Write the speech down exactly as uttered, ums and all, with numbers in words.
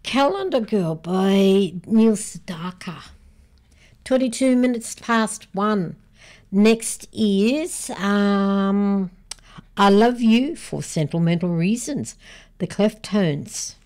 Calendar Girl by Neil Sedaka. twenty-two minutes past one. Next is um, I Love You for Sentimental Reasons, the Cleftones.